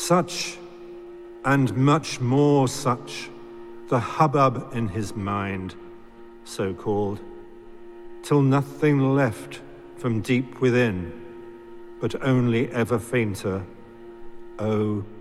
Such, and much more such, the hubbub in his mind, so called, till nothing left from deep within, but only ever fainter, oh,